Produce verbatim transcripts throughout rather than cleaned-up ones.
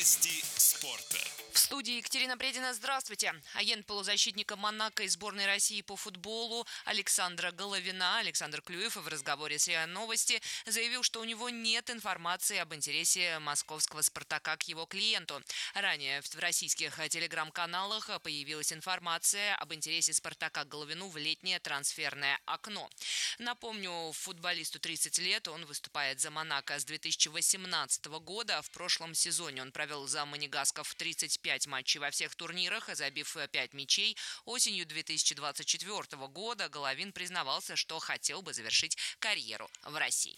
Новости спорта. В студии Екатерина Бредина. Здравствуйте. Агент полузащитника Монако и сборной России по футболу Александра Головина Александр Клюев в разговоре с РИА Новости заявил, что у него нет информации об интересе московского «Спартака» к его клиенту. Ранее в российских телеграм-каналах появилась информация об интересе «Спартака» к Головину в летнее трансферное окно. Напомню, футболисту тридцать лет, он выступает за Монако с две тысячи восемнадцатого года. В прошлом сезоне он провел за монегасков тридцать пять матчей во всех турнирах, забив пять мячей. Осенью две тысячи двадцать четвёртого года Головин признавался, что хотел бы завершить карьеру в России.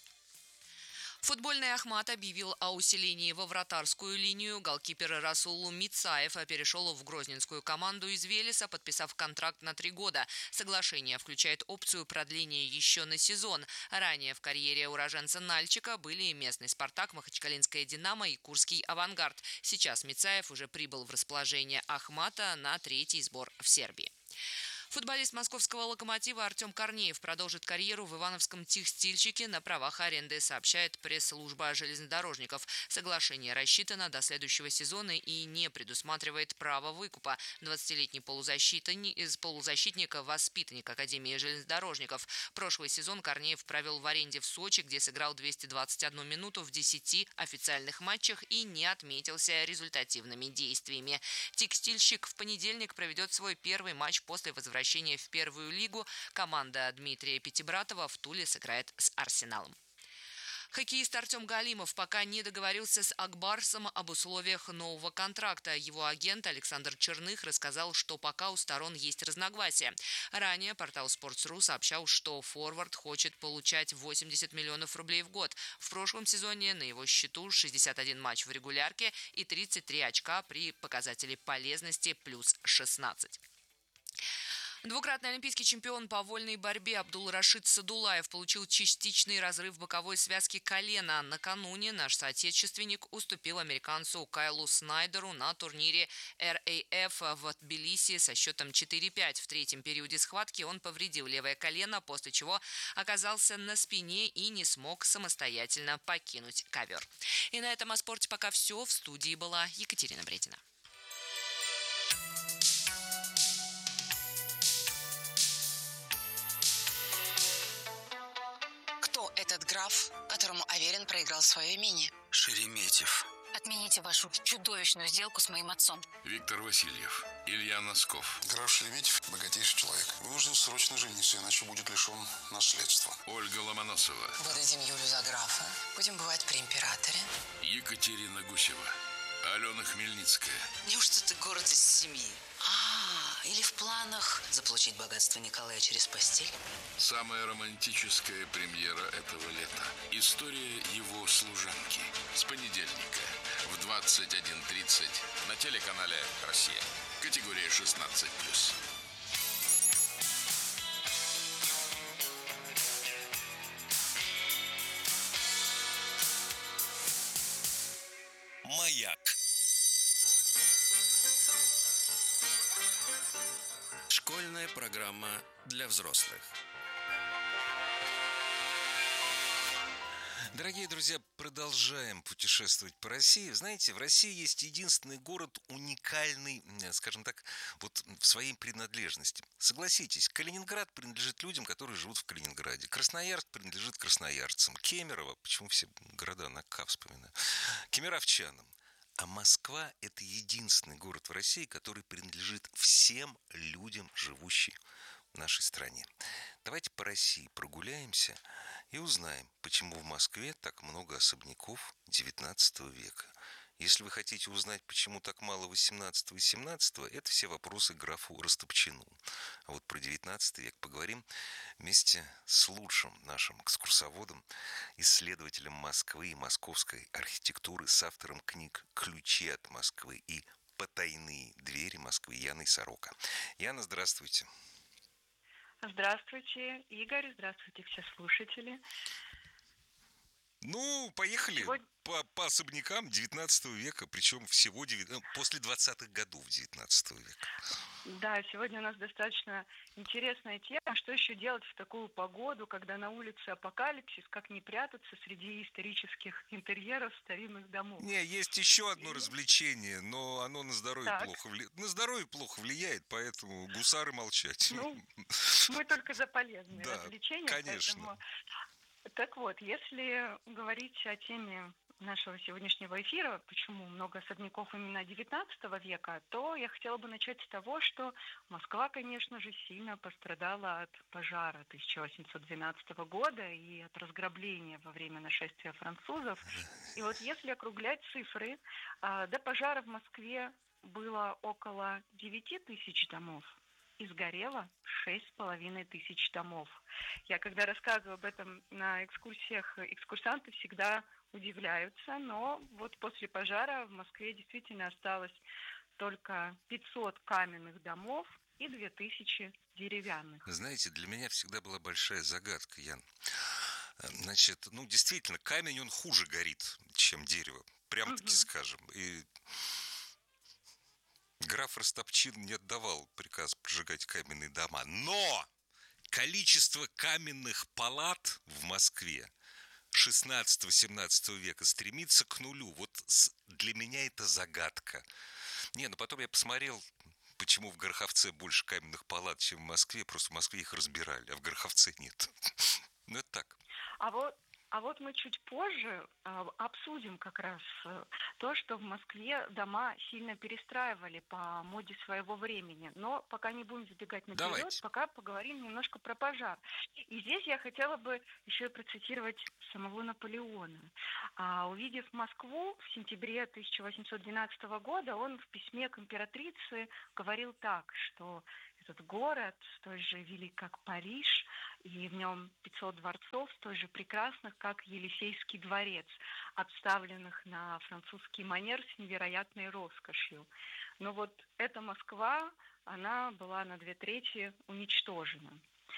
Футбольный Ахмат объявил о усилении во вратарскую линию. Голкипер Расул Мицаев перешел в грозненскую команду из Велеса, подписав контракт на три года. Соглашение включает опцию продления еще на сезон. Ранее в карьере уроженца Нальчика были местный «Спартак», Махачкалинская «Динамо» и Курский «Авангард». Сейчас Мицаев уже прибыл в расположение Ахмата на третий сбор в Сербии. Футболист московского «Локомотива» Артем Корнеев продолжит карьеру в ивановском текстильщике на правах аренды, сообщает пресс-служба железнодорожников. Соглашение рассчитано до следующего сезона и не предусматривает права выкупа. двадцатилетний полузащитник, полузащитник воспитанник Академии железнодорожников. Прошлый сезон Корнеев провел в аренде в Сочи, где сыграл двести двадцать одну минуту в десяти официальных матчах и не отметился результативными действиями. Текстильщик в понедельник проведет свой первый матч после возвращения в первую лигу. Команда Дмитрия Пятибратова в Туле сыграет с «Арсеналом». Хоккеист Артем Галимов пока не договорился с Акбарсом об условиях нового контракта. Его агент Александр Черных рассказал, что пока у сторон есть разногласия. Ранее портал Sports.ru сообщал, что форвард хочет получать восемьдесят миллионов рублей в год. В прошлом сезоне на его счету шестьдесят один матч в регулярке и тридцать три очка при показателе полезности плюс шестнадцать. Двукратный олимпийский чемпион по вольной борьбе Абдул-Рашид Садулаев получил частичный разрыв боковой связки колена. Накануне наш соотечественник уступил американцу Кайлу Снайдеру на турнире эр эй эф в Тбилиси со счетом четыре пять. В третьем периоде схватки он повредил левое колено, после чего оказался на спине и не смог самостоятельно покинуть ковер. И на этом о спорте пока все. В студии была Екатерина Бредина. Этот граф, которому Аверин проиграл свое имение? Шереметьев. Отмените вашу чудовищную сделку с моим отцом. Виктор Васильев. Илья Носков. Граф Шереметьев – богатейший человек. Вынужден срочно жениться, иначе будет лишен наследства. Ольга Ломоносова. Выдадим Юлю за графа. Будем бывать при императоре. Екатерина Гусева. Алена Хмельницкая. Неужто ты гордость семьи? А, или в планах заполучить богатство Николая через постель? Самая романтическая премьера этого лета. История его служанки. С понедельника в двадцать один тридцать на телеканале «Россия». Категория шестнадцать плюс. Маяк. Школьная программа для взрослых. Дорогие друзья, продолжаем путешествовать по России. Знаете, в России есть единственный город уникальный, скажем так, вот в своей принадлежности. Согласитесь, Калининград принадлежит людям, которые живут в Калининграде. Красноярск принадлежит красноярцам. Кемерово, почему все города на К вспоминаю, кемеровчанам. А Москва – это единственный город в России, который принадлежит всем людям, живущим в нашей стране. Давайте по России прогуляемся и узнаем, почему в Москве так много особняков девятнадцатого века. Если вы хотите узнать, почему так мало восемнадцатого и семнадцатого, это все вопросы к графу Растопчину. А вот про девятнадцатый век поговорим вместе с лучшим нашим экскурсоводом, исследователем Москвы и московской архитектуры, с автором книг «Ключи от Москвы» и «Потайные двери Москвы» Яной Сорока. Яна, здравствуйте. Здравствуйте, Игорь. Здравствуйте, все слушатели. Ну, поехали. Сегодня... по, по особнякам девятнадцатого века, причем всего девя- э, после двадцатых годов девятнадцатого века. Да, сегодня у нас достаточно интересная тема. Что еще делать в такую погоду, когда на улице апокалипсис, как не прятаться среди исторических интерьеров старинных домов? Не, есть еще одно развлечение, но оно на здоровье Так. плохо влияет. На здоровье плохо влияет, поэтому гусары молчать. Ну, мы только за полезные Да, развлечения. конечно. Поэтому... Так вот, если говорить о теме нашего сегодняшнего эфира, почему много особняков именно девятнадцатого века, то я хотела бы начать с того, что Москва, конечно же, сильно пострадала от пожара тысяча восемьсот двенадцатого года и от разграбления во время нашествия французов. И вот если округлять цифры, а, до пожара в Москве было около девяти тысяч домов, и сгорело шесть с половиной тысяч домов. Я когда рассказываю об этом на экскурсиях, экскурсанты всегда удивляются, но вот после пожара в Москве действительно осталось только пятьсот каменных домов и две тысячи деревянных. Знаете, для меня всегда была большая загадка, Ян. Значит, ну, действительно, камень, он хуже горит, чем дерево. Прям-таки Мгм. скажем. И граф Растопчин не отдавал приказ прожигать каменные дома. Но количество каменных палат в Москве шестнадцатого-семнадцатого века стремится к нулю. Вот с- для меня это загадка. Не, ну потом я посмотрел, почему в Гороховце больше каменных палат, чем в Москве. Просто в Москве их разбирали, а в Гороховце нет. Ну, это так. А вот, а вот мы чуть позже а, обсудим как раз э, то, что в Москве дома сильно перестраивали по моде своего времени. Но пока не будем забегать наперед, Давайте. пока поговорим немножко про пожар. И здесь я хотела бы еще и процитировать самого Наполеона. А, увидев Москву в сентябре тысяча восемьсот двенадцатого года, он в письме к императрице говорил так, что этот город столь же велик, как Париж, и в нем пятьсот дворцов, столь же прекрасных, как Елисейский дворец, обставленных на французский манер с невероятной роскошью. Но вот эта Москва, она была на две трети уничтожена.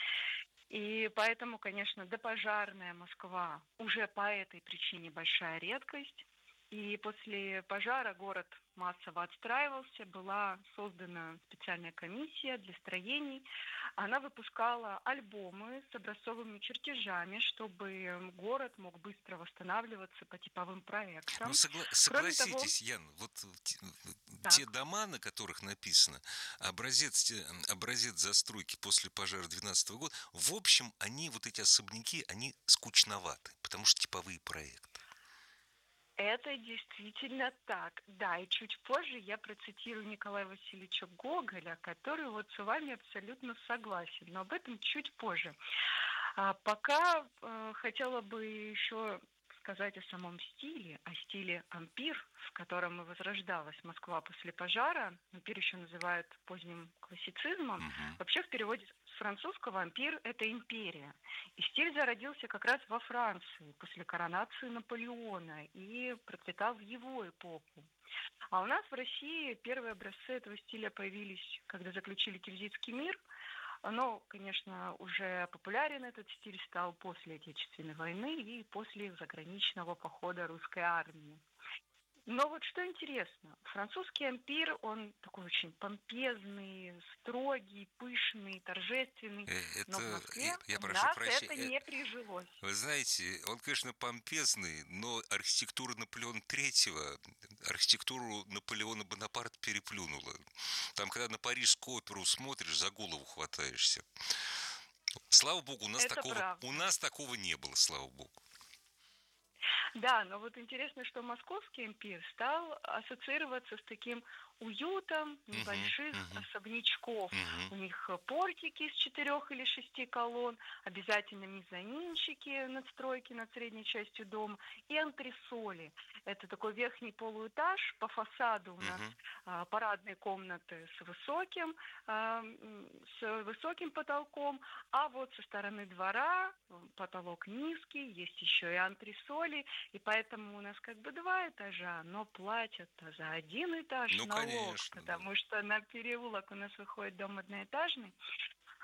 И поэтому, конечно, допожарная Москва уже по этой причине большая редкость. И после пожара город массово отстраивался, была создана специальная комиссия для строений. Она выпускала альбомы с образцовыми чертежами, чтобы город мог быстро восстанавливаться по типовым проектам. Ну, согла- Кроме того- согласитесь, Ян, вот те, Так. те дома, на которых написано образец, те- образец застройки после пожара двенадцатого года, в общем, они, вот эти особняки, они скучноваты, потому что типовые проекты. Это действительно так. Да, и чуть позже я процитирую Николая Васильевича Гоголя, который вот с вами абсолютно согласен, но об этом чуть позже. А пока э, хотела бы еще сказать о самом стиле, о стиле ампир, в котором и возрождалась Москва после пожара. Ампир еще называют поздним классицизмом. Мгм. Вообще в переводе с французского ампир – это империя. И стиль зародился как раз во Франции после коронации Наполеона и процветал в его эпоху. А у нас в России первые образцы этого стиля появились, когда заключили Тильзитский мир. Но, конечно, уже популярен этот стиль стал после Отечественной войны и после заграничного похода русской армии. Но вот что интересно, французский ампир, он такой очень помпезный, строгий, пышный, торжественный. Э, Но в Это, Москве я, я у прошу нас прощения, это э, не прижилось. вы знаете, он, конечно, помпезный, но архитектура Наполеона Третьего, архитектуру Наполеона Бонапарта переплюнула. Там, когда на Парижскую оперу смотришь, за голову хватаешься. Слава богу, у нас, Это такого, правда. у нас такого не было, слава богу. Да, но вот интересно, что московский ампир стал ассоциироваться с таким уютом небольших мгм. особнячков. Мгм. У них портики из четырех или шести колонн, обязательно мезонинчики, надстройки над средней частью дома и антресоли. Это такой верхний полуэтаж. По фасаду у нас Мгм. а, парадные комнаты с высоким, а, м, с высоким потолком, а вот со стороны двора м, потолок низкий, есть еще и антресоли, и поэтому у нас как бы два этажа, но платят-то за один этаж Ну, налог, конечно, да. потому что на переулок у нас выходит дом одноэтажный.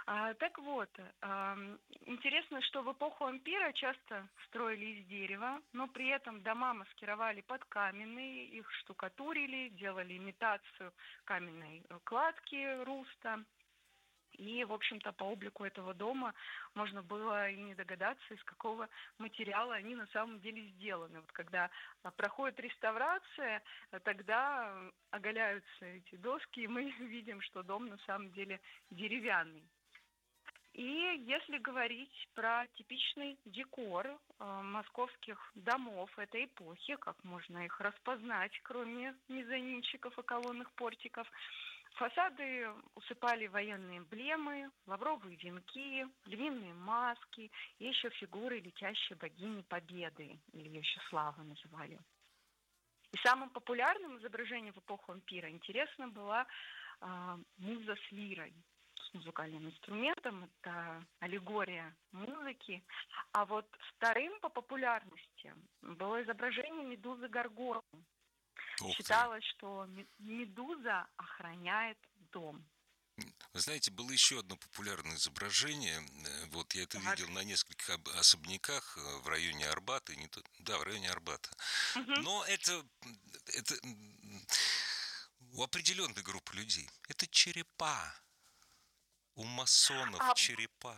А, так вот, ам, интересно, что в эпоху ампира часто строили из дерева, но при этом дома маскировали под каменные, их штукатурили, делали имитацию каменной э, кладки руста. И, в общем-то, по облику этого дома можно было и не догадаться, из какого материала они на самом деле сделаны. Вот когда а, проходит реставрация, а, тогда м, оголяются эти доски, и мы видим, что дом на самом деле деревянный. И если говорить про типичный декор э, московских домов этой эпохи, как можно их распознать, кроме мезонинчиков и колонных портиков, фасады усыпали военные эмблемы, лавровые венки, львиные маски и еще фигуры летящей богини Победы, или ее еще Славы называли. И самым популярным изображением в эпоху ампира, интересно, была а, муза с лирой, с музыкальным инструментом. Это аллегория музыки. А вот вторым по популярности было изображение медузы Горгоны. Ух ты. Считалось, что ме- медуза охраняет дом. Вы знаете, было еще одно популярное изображение. Э, Вот я это Так. видел на нескольких об- особняках э, в районе Арбата. и Не то, да, в районе Арбата. Мгм. Но это, м, это м, у определенной группы людей. Это черепа. У масонов А, черепа.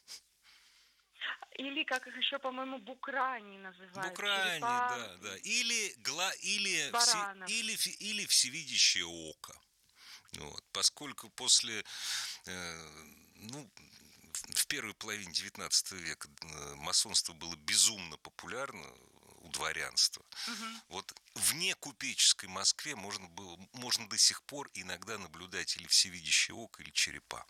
или, как их еще, по-моему, букрани называют, Букрани, черепа да, да. Или, гла, или, все, баранов. или, фи- или всевидящее око. Вот. Поскольку после, э, ну, в в первой половине девятнадцатого века э, масонство было безумно популярно у дворянства. Мгм. Вот в некупеческой Москве можно было, можно до сих пор иногда наблюдать или всевидящее око, или черепа.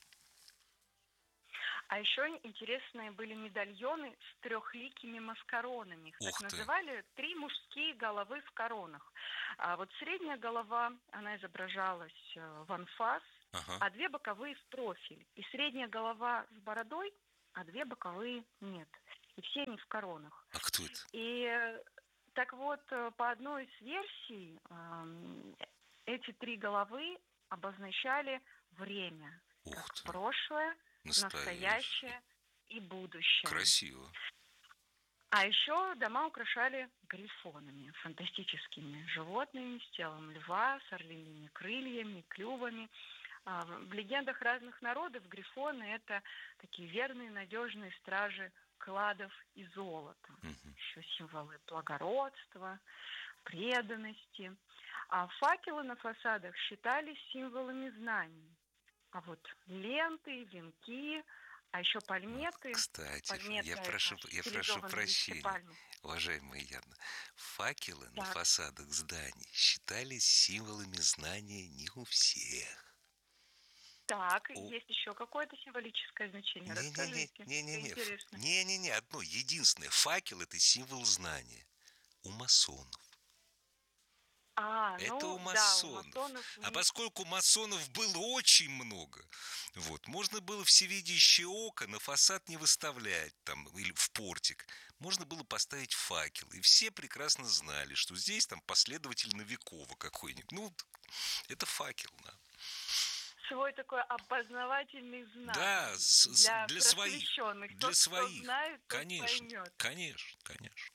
А еще интересные были медальоны с трехликими маскаронами. Их так Ух ты. называли, три мужские головы в коронах. А вот средняя голова, она изображалась э, в анфас, Ага. а две боковые в профиль. И средняя голова с бородой, а две боковые нет. И все они в коронах. А кто это? И э, так вот, э, по одной из версий, ам, эти три головы обозначали время, Ух как ты. прошлое, Настоящий. настоящее и будущее. Красиво. А еще дома украшали грифонами, фантастическими животными с телом льва, с орлиными крыльями, клювами. А В в легендах разных народов грифоны – это такие верные, надежные стражи кладов и золота. Мгм. Еще символы благородства, преданности. А факелы на фасадах считались символами знаний. А вот ленты, венки, а еще пальметы. Кстати, Пальмета – я это прошу, я прошу стилизованные листья прощения, пальмы. уважаемая Яна. Факелы на Так. фасадах зданий считались символами знания не у всех. Так, У... есть еще какое-то символическое значение. Не-не-не, Расскажите. Это не-не-не, ф- интересно. не-не-не, одно, единственное. Факел – это символ знания. У масонов. А, Это у ну да, у масонов. масонов у А них. поскольку масонов было очень много, вот, можно было всевидящее око на фасад не выставлять там или в портик. Можно было поставить факел. И все прекрасно знали, что здесь там последователь Новикова какой-нибудь. Ну, вот, это факел, да. Свой такой опознавательный знак. Да, с- с- Для для своих. просвещенных. Для Тот, кто своих. знает, тот Конечно, поймет. конечно, конечно.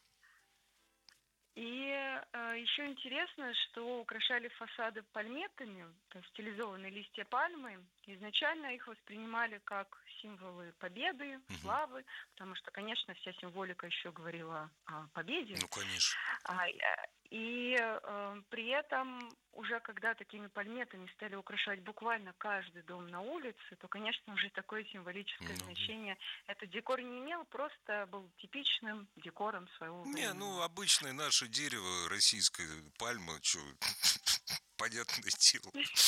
И э, еще интересно, что украшали фасады пальметами, то есть стилизованные листья пальмы. Изначально их воспринимали как символы победы, Мгм. славы, потому что, конечно, вся символика еще говорила о победе. Ну, конечно. А, э, И э, при этом уже когда такими пальметами стали украшать буквально каждый дом на улице, то, конечно, уже такое символическое Ну, значение этот декор не имел, просто был типичным декором своего не, ну, времени. обычное наше дерево, российская пальма, что, понятное дело.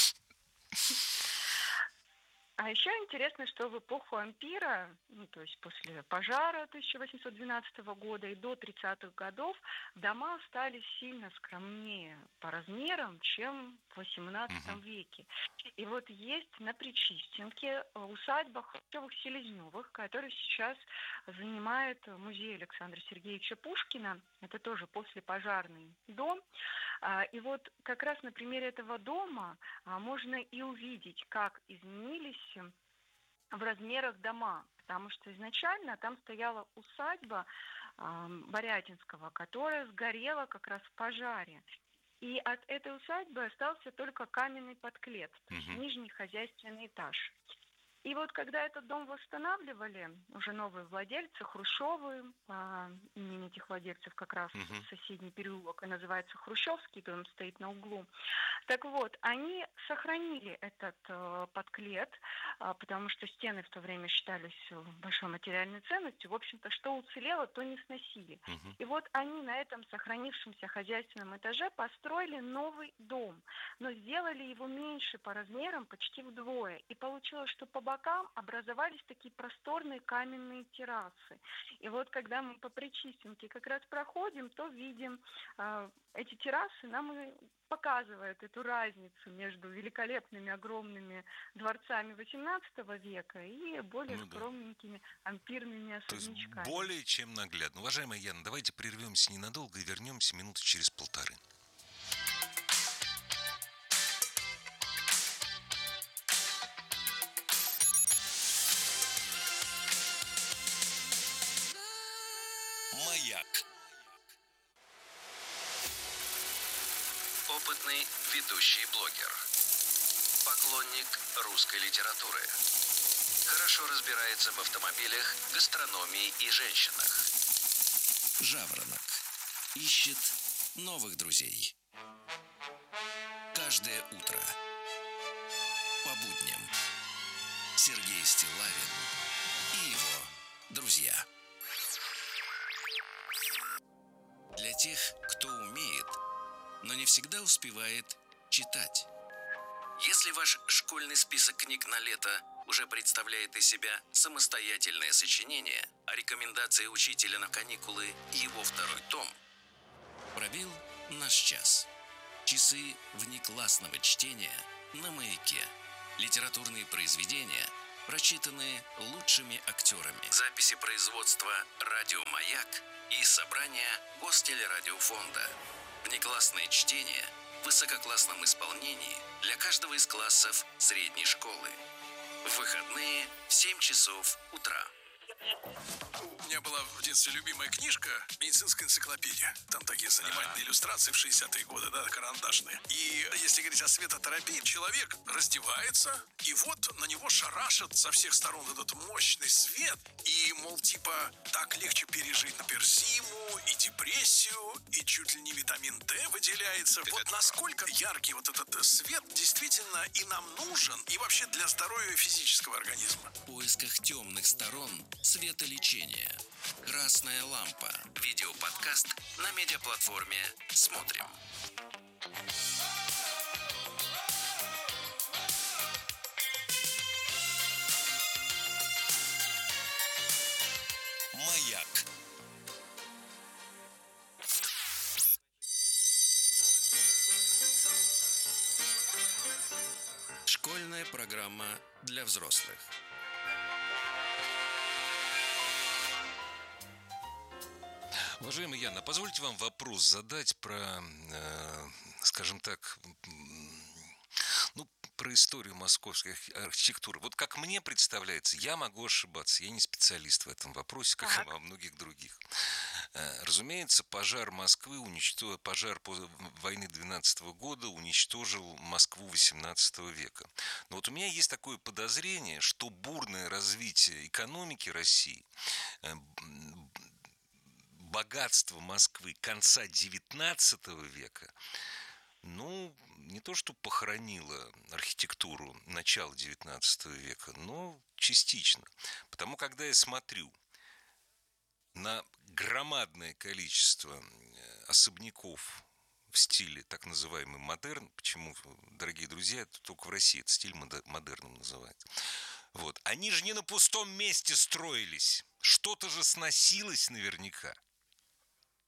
А еще интересно, что в эпоху ампира, ну, то есть после пожара тысяча восемьсот двенадцатого года и до тридцатых годов, дома стали сильно скромнее по размерам, чем в восемнадцатом Мгм. веке. И вот есть на Причистенке э, усадьба Хрущевых-Селезневых, которая сейчас занимает музей Александра Сергеевича Пушкина. Это тоже послепожарный дом. А, И вот как раз на примере этого дома а, можно и увидеть, как изменились в размерах дома, потому что изначально там стояла усадьба э, Борятинского, которая сгорела как раз в пожаре. И от этой усадьбы остался только каменный подклет, то есть Мгм. нижний хозяйственный этаж. И вот когда этот дом восстанавливали, уже новые владельцы, Хрущевы, а, имени этих владельцев как раз Мгм. соседний переулок, и называется Хрущевский, дом стоит на углу. Так вот, они сохранили этот э, подклет, а, потому что стены в то время считались э, большой материальной ценностью. В общем-то, что уцелело, то не сносили. Мгм. И вот они на этом сохранившемся хозяйственном этаже построили новый дом, но сделали его меньше по размерам, почти вдвое. И получилось, что по бокам образовались такие просторные каменные террасы. И вот когда мы по Причистенке как раз проходим, то видим э, эти террасы, нам и показывают эту разницу между великолепными огромными дворцами восемнадцатого века и более Ну да. скромненькими ампирными То есть особнячками. более чем наглядно. Уважаемая Яна, давайте прервемся ненадолго и вернемся минуты через полторы. Маяк. Опытный ведущий блогер. Поклонник русской литературы. Хорошо разбирается в автомобилях, гастрономии и женщинах. Жаворонок ищет новых друзей. Каждое утро по будням Сергей Стиллавин и его друзья. Для тех, кто умеет, но не всегда успевает читать. Если ваш школьный список книг на лето уже представляет из себя самостоятельное сочинение, а рекомендации учителя на каникулы – его второй том, пробил наш час. Часы внеклассного чтения на Маяке. Литературные произведения, прочитанные лучшими актерами. Записи производства «Радио Маяк» и собрания Гостелерадиофонда. Внеклассное чтение в высококлассном исполнении для каждого из классов средней школы. В выходные в семь часов утра. У меня была в детстве любимая книжка «Медицинская энциклопедия». Там такие занимательные иллюстрации в шестидесятые годы, да, карандашные. И если говорить о светотерапии, человек раздевается, и вот на него шарашат со всех сторон этот мощный свет. И, мол, типа, так легче пережить, например, зиму и депрессию, и чуть ли не витамин D выделяется. Это вот насколько яркий вот этот свет действительно и нам нужен, и вообще для здоровья физического организма. В поисках темных сторон светолечения. Красная лампа. Видеоподкаст на медиаплатформе «Смотрим». Маяк. Школьная программа для взрослых. Уважаемая Яна, позвольте вам вопрос задать про, э, скажем так, ну, про историю московской архитектуры. Вот как мне представляется, я могу ошибаться, я не специалист в этом вопросе, как Так. и во многих других. Разумеется, пожар Москвы уничтожил, пожар войны двенадцатого года уничтожил Москву восемнадцатого века. Но вот у меня есть такое подозрение, что бурное развитие экономики России, богатство Москвы конца девятнадцатого века, ну, не то что похоронило архитектуру начала девятнадцатого века, но частично. Потому когда я смотрю на громадное количество особняков в стиле так называемый модерн, почему, дорогие друзья, это только в России этот стиль модерном называется. Вот. Они же не на пустом месте строились. Что-то же сносилось наверняка.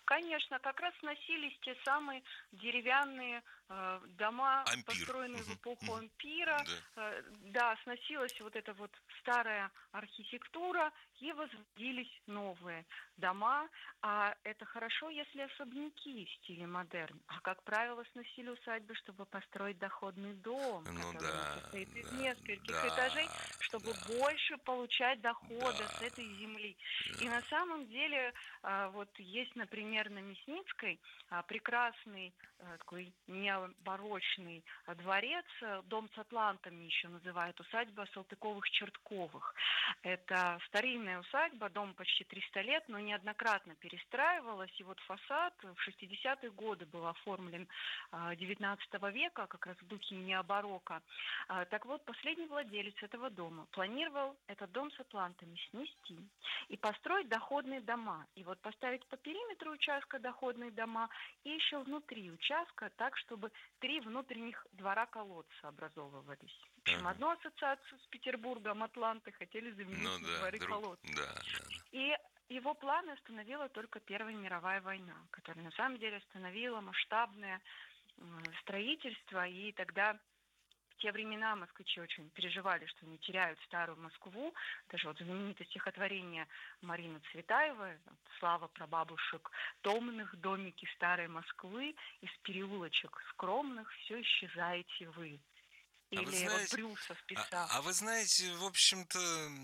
Конечно, как раз сносились те самые деревянные э, дома, Ампир. построенные Угу. в эпоху Угу. ампира. Да. Э, да, сносилась вот эта вот старая архитектура и возводились новые дома. А это хорошо, если особняки в стиле модерн. А, как правило, сносили усадьбы, чтобы построить доходный дом, Ну который да, состоит из да, нескольких да, этажей, чтобы да, больше получать дохода да, с этой земли. да. И на самом деле а, вот есть, например, на Мясницкой а, прекрасный а, такой необарочный а, дворец, а, дом с атлантами еще называют, усадьба Салтыковых-Чертковых. Это старинная усадьба, дом почти триста лет, но неоднократно перестраивалась. И вот фасад в шестидесятые годы был оформлен а, девятнадцатого века, как раз в духе необарока. А, так вот, последний владелец этого дома планировал этот дом с атлантами снести и построить доходные дома. И вот поставить по периметру участка доходные дома и еще внутри участка, так, чтобы три внутренних двора-колодца образовывались. В общем, Ага. одну ассоциацию с Петербургом атланты хотели заменить Ну на да, дворы друг... колодцы. да, да, да. И его планы остановила только Первая мировая война, которая на самом деле остановила масштабное э, строительство, и тогда в те времена москвичи очень переживали, что они теряют старую Москву. Даже вот знаменитое стихотворение Марины Цветаевой «Слава прабабушек томных, домики старой Москвы, из переулочек скромных все исчезаете вы». А вы Или знаете, вот Брюсов а, писал. а вы знаете, в общем-то,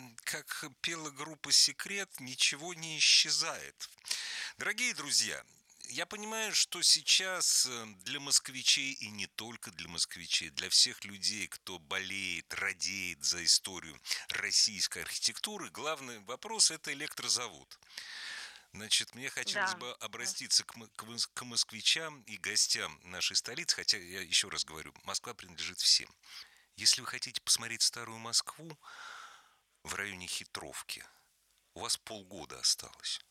как пела группа «Секрет», ничего не исчезает. Дорогие друзья, я понимаю, что сейчас для москвичей, и не только для москвичей, для всех людей, кто болеет, радеет за историю российской архитектуры, главный вопрос – это электрозавод. Значит, мне хотелось Да. бы обратиться к, м- к мос- к москвичам и гостям нашей столицы, хотя, я еще раз говорю, Москва принадлежит всем. Если вы хотите посмотреть старую Москву в районе Хитровки, у вас полгода осталось.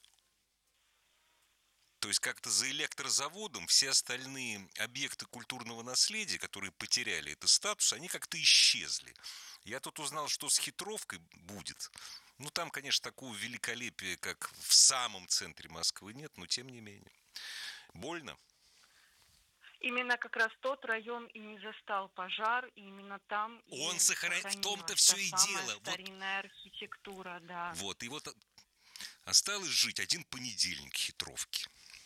То есть как-то за электрозаводом все остальные объекты культурного наследия, которые потеряли этот статус, они как-то исчезли. Я тут узнал, что с Хитровкой будет. Ну, там, конечно, такого великолепия, как в самом центре Москвы, нет, но тем не менее. Больно? Именно как раз тот район и не застал пожар, и именно там и Он сохранил, в том-то сохранилась все та и самая дело. Вот, старинная архитектура, да. вот, и вот осталось жить один понедельник Хитровки.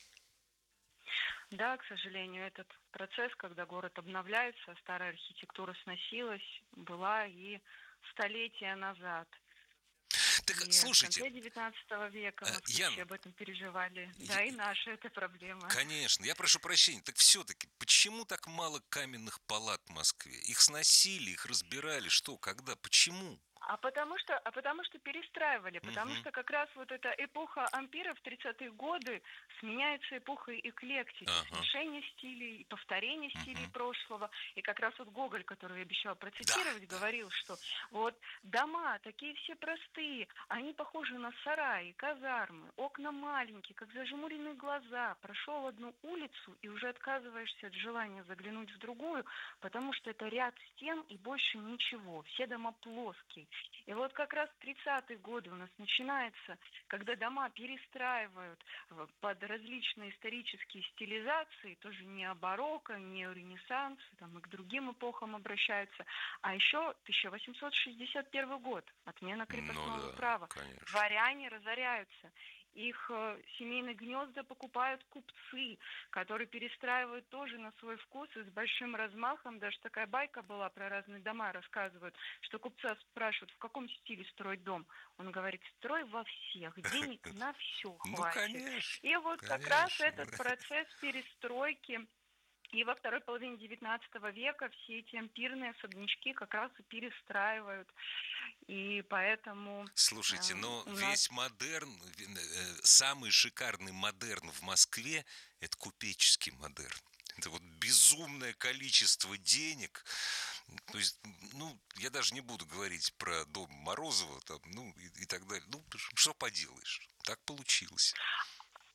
Да, к сожалению, этот процесс, когда город обновляется, а старая архитектура сносилась, была и столетия назад. Так, И слушайте, в конце девятнадцатого века э, москвичи Яна, об этом переживали. я- Да, и наша это проблема. конечно, я прошу прощения, так все-таки, почему так мало каменных палат в Москве? Их сносили, их разбирали, что, когда, почему? А потому что, а потому что перестраивали, потому Мгм. что как раз вот эта эпоха ампира в тридцатые годы сменяется эпохой эклектики, Ага. смешения стилей, повторения стилей Мгм. прошлого. И как раз вот Гоголь, который я обещала процитировать, Да, да. говорил, что вот дома такие все простые, они похожи на сараи, казармы, окна маленькие, как зажмуренные глаза. Прошел одну улицу и уже отказываешься от желания заглянуть в другую, потому что это ряд стен и больше ничего. Все дома плоские. И вот как раз тридцатые годы у нас начинается, когда дома перестраивают э, под различные исторические стилизации, тоже не барокко, не Ренессанс, там и к другим эпохам обращаются. А еще тысяча восемьсот шестьдесят первый год, отмена крепостного Ну да, права. конечно. Дворяне разоряются. Их э, семейные гнезда покупают купцы, которые перестраивают тоже на свой вкус и с большим размахом. Даже такая байка была про разные дома, рассказывают, что купца спрашивают, в каком стиле строить дом. Он говорит, строй во всех, денег на все Ну, хватит. конечно, И вот как раз конечно. этот процесс перестройки. И во второй половине девятнадцатого века все эти ампирные особнячки как раз и перестраивают. И поэтому... Слушайте, э, но у нас- весь модерн, э, самый шикарный модерн в Москве – это купеческий модерн. Это вот безумное количество денег. То есть, ну, я даже не буду говорить про дом Морозова, там, ну, и, и так далее. Ну, что поделаешь, так получилось.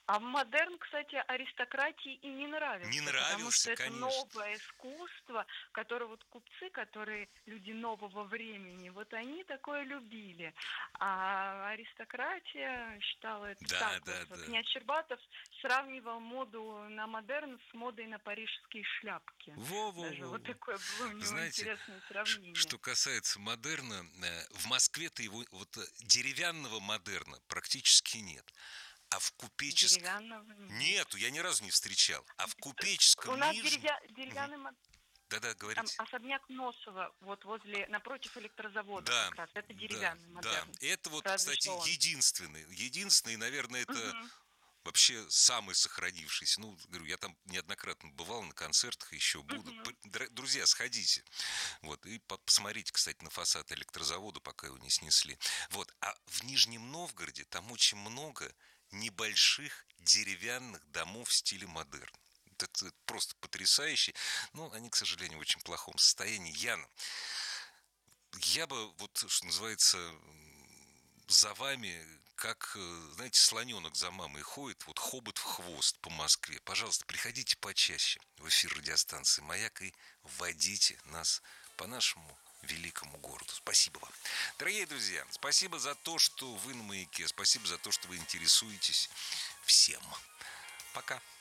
А модерн, кстати, аристократии и не нравится. Не Потому нравился, что это конечно. новое искусство, которое вот купцы, которые люди нового времени, вот они такое любили. А аристократия считала это Да, так. да, Вот да. князь Щербатов сравнивал моду на модерн с модой на парижские шляпки. Во-во-во. Даже вот такое было у него Знаете, интересное ш- сравнение. что касается модерна, э, в Москве-то его вот э, деревянного модерна практически нет. А в купеческом... Деревянного нет. Нету, я ни разу не встречал. А в У купеческом нас нижнем... деревя- деревянный мод- Да-да, там говорите. особняк Носова, вот возле, напротив электрозавода Да, как раз. Это да, деревянный да. модерн. Это вот, Разве кстати, что он. единственный. Единственный, наверное, это Мгм. вообще самый сохранившийся. Ну, говорю, я там неоднократно бывал на концертах, еще буду. Мгм. П- дра- Друзья, сходите. Вот, и по- посмотрите, кстати, на фасад электрозавода, пока его не снесли. Вот, а в Нижнем Новгороде там очень много небольших деревянных домов в стиле модерн. Это это просто потрясающе. Но они, к сожалению, в очень плохом состоянии. Яна, я бы, вот, что называется, за вами, как, э, знаете, слоненок за мамой ходит, вот хобот в хвост по Москве. Пожалуйста, приходите почаще в эфир радиостанции «Маяк» и вводите нас по нашему великому городу. Спасибо вам. Дорогие друзья, спасибо за то, что вы на «Маяке», спасибо за то, что вы интересуетесь всем. Пока.